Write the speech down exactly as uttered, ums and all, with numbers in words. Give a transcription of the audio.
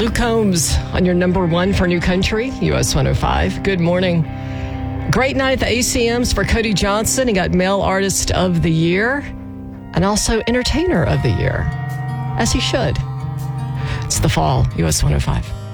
Luke Combs on your number one for New Country, U S one oh five. Good morning. Great night at the A C Ms for Cody Johnson. He got Male Artist of the Year and also Entertainer of the Year, as he should. It's the fall, U S one oh five.